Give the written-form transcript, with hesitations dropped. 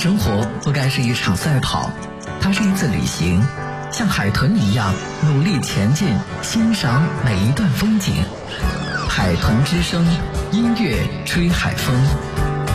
生活不该是一场赛跑，它是一次旅行，像海豚一样努力前进，欣赏每一段风景。海豚之声，音乐吹海风。